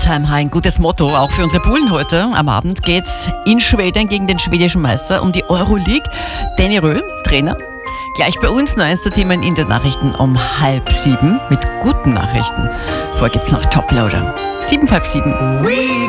All-Time-High, ein gutes Motto, auch für unsere Bullen heute. Am Abend geht's in Schweden gegen den schwedischen Meister um die Euroleague. Danny Röhl, Trainer. Gleich bei uns neueste Themen in den Nachrichten um 6:30 mit guten Nachrichten. Vorher gibt's noch Toploader. 7:30.